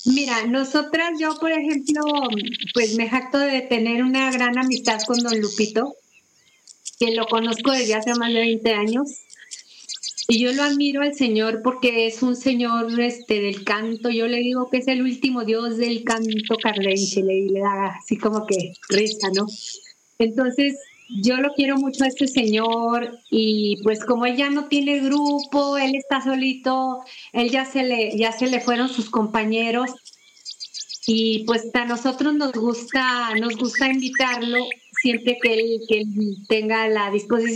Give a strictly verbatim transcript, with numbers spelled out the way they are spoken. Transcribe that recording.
Mira, nosotras, yo, por ejemplo, pues me jacto de tener una gran amistad con don Lupito, que lo conozco desde hace más de veinte años. Y yo lo admiro al señor porque es un señor, este, del canto. Yo le digo que es el último dios del canto cardenche, le le da así como que risa, ¿no? Entonces, yo lo quiero mucho a este señor y, pues, como él ya no tiene grupo, él está solito, él ya se le ya se le fueron sus compañeros y, pues, a nosotros nos gusta nos gusta invitarlo siempre que él que él tenga la disposición